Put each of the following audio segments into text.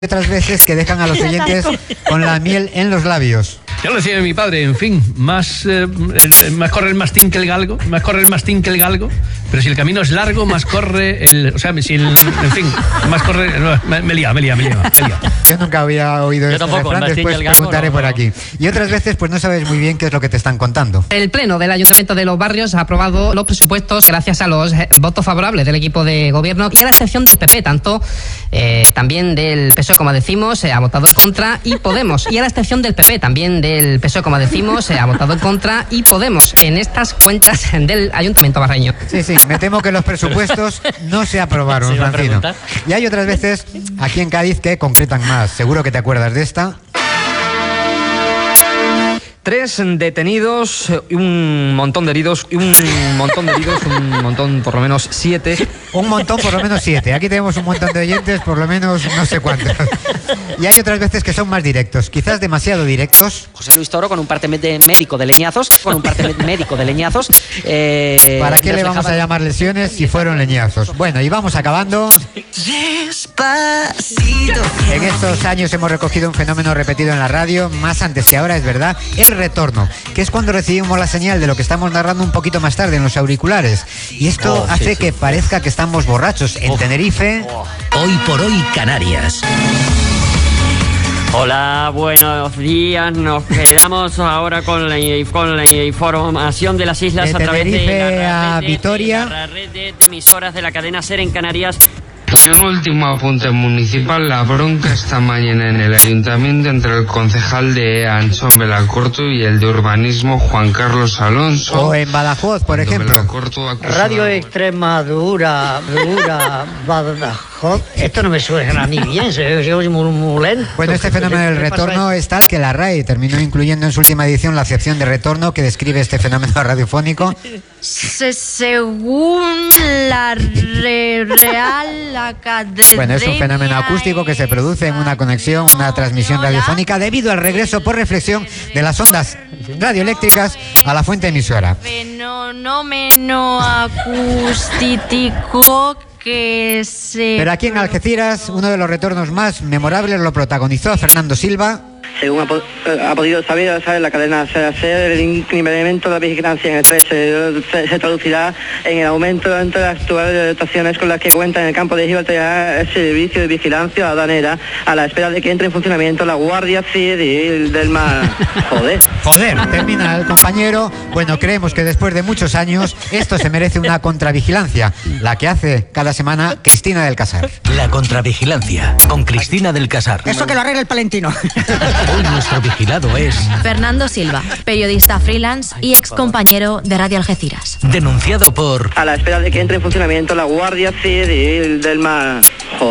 Otras veces que dejan a los oyentes con la miel en los labios. Ya lo decía mi padre, en fin, más corre el mastín que el galgo, pero si el camino es largo, más corre el... O sea, si el, en fin, más corre... Me lía. Yo nunca había oído este refrán, después preguntaré por aquí. Y otras veces, pues no sabes muy bien qué es lo que te están contando. El Pleno del Ayuntamiento de Los Barrios ha aprobado los presupuestos gracias a los votos favorables del equipo de gobierno y a la excepción del PP, también del PSOE, como decimos, ha votado en contra, y Podemos. Y a la excepción del PP, también del PSOE, como decimos, ha votado en contra, y Podemos en estas cuentas del Ayuntamiento barreño. Sí, me temo que los presupuestos no se aprobaron, Francino. Y hay otras veces aquí en Cádiz que concretan más. Seguro que te acuerdas de esta. 3 detenidos, un montón de heridos, un montón por lo menos 7. Un montón por lo menos 7. Aquí tenemos un montón de oyentes, por lo menos no sé cuántos. Y hay otras veces que son más directos, quizás demasiado directos. José Luis Toro con un parte médico de leñazos, ¿Para qué le vamos a llamar lesiones si fueron leñazos? Bueno, y vamos acabando. Despacito. En estos años hemos recogido un fenómeno repetido en la radio, más antes que ahora, es verdad, el retorno, que es cuando recibimos la señal de lo que estamos narrando un poquito más tarde en los auriculares. Y esto hace que parezca que estamos borrachos. En Tenerife... Hoy por hoy Canarias. Hola, buenos días. Nos quedamos ahora con la información de las islas de a través Tenerife de la red Vitoria. la red de emisoras de la cadena SER en Canarias. Un último apunte municipal: la bronca esta mañana en el ayuntamiento entre el concejal de Anchón Bellacorto y el de urbanismo Juan Carlos Alonso. O en Badajoz, por ejemplo. Radio Extremadura, Badajoz. Esto no me suena ni bien, se oye muy lento. Bueno, este fenómeno del retorno es tal que la RAE terminó incluyendo en su última edición la acepción de retorno que describe este fenómeno radiofónico. Según la Real Academia... Bueno, es un fenómeno acústico que se produce en una conexión, una transmisión radiofónica debido al regreso por reflexión de las ondas radioeléctricas a la fuente emisora. Fenómeno acústico que se... Pero aquí en Algeciras, uno de los retornos más memorables lo protagonizó Fernando Silva. Según ha podido saber la cadena SER, el incremento de la vigilancia en el estrecho se traducirá en el aumento entre las actuales dotaciones con las que cuenta en el campo de Gibraltar el servicio de vigilancia aduanera, a la espera de que entre en funcionamiento la Guardia Civil del Mar. Joder, termina el compañero. Bueno, creemos que después de muchos años esto se merece una contravigilancia, la que hace cada semana Cristina del Casar. La contravigilancia con Cristina del Casar. Eso que lo arregle el Palentino. Hoy nuestro vigilado es Fernando Silva, periodista freelance y ex compañero de Radio Algeciras. Denunciado por... A la espera de que entre en funcionamiento la Guardia Civil del Mar.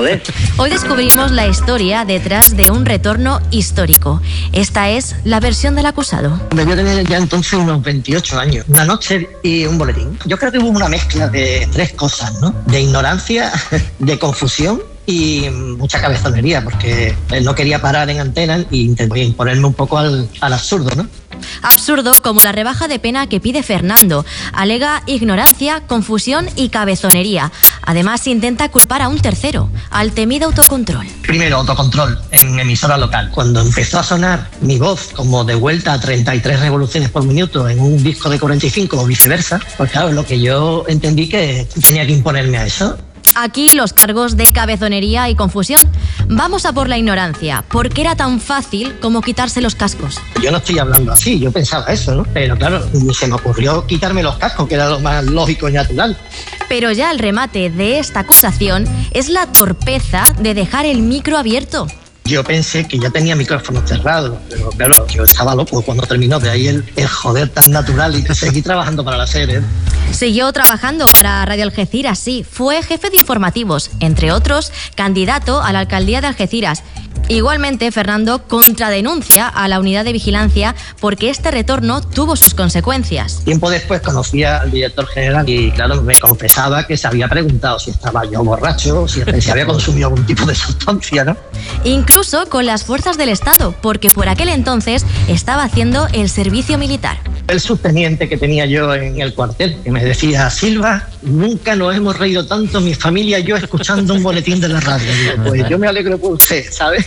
Hoy descubrimos la historia detrás de un retorno histórico. Esta es la versión del acusado. Debió tener ya entonces unos 28 años. Una noche y un boletín. Yo creo que hubo una mezcla de 3 cosas, ¿no? De ignorancia, de confusión y mucha cabezonería, porque él no quería parar en antena y intentó imponerme un poco al absurdo, ¿no? Absurdo como la rebaja de pena que pide Fernando. Alega ignorancia, confusión y cabezonería. Además, intenta culpar a un tercero, al temido autocontrol. Primero, autocontrol en emisora local. Cuando empezó a sonar mi voz como de vuelta a 33 revoluciones por minuto en un disco de 45 o viceversa, pues claro, lo que yo entendí que tenía que imponerme a eso. Aquí los cargos de cabezonería y confusión. Vamos a por la ignorancia, porque era tan fácil como quitarse los cascos. Yo no estoy hablando así, yo pensaba eso, ¿no? Pero claro, se me ocurrió quitarme los cascos, que era lo más lógico y natural. Pero ya el remate de esta acusación es la torpeza de dejar el micro abierto. Yo pensé que ya tenía micrófono cerrado, pero claro, yo estaba loco cuando terminó. De ahí el joder tan natural y que seguí trabajando para la SER. Siguió trabajando para Radio Algeciras, sí. Fue jefe de informativos, entre otros, candidato a la alcaldía de Algeciras. Igualmente, Fernando contradenuncia a la unidad de vigilancia porque este retorno tuvo sus consecuencias. Tiempo después conocí al director general y, claro, me confesaba que se había preguntado si estaba yo borracho, si había consumido algún tipo de sustancia, ¿no? Incluso con las fuerzas del Estado, porque por aquel entonces estaba haciendo el servicio militar. El subteniente que tenía yo en el cuartel, que me decía: Silva, nunca nos hemos reído tanto mi familia y yo escuchando un boletín de la radio. Digo, pues yo me alegro por usted, ¿sabes?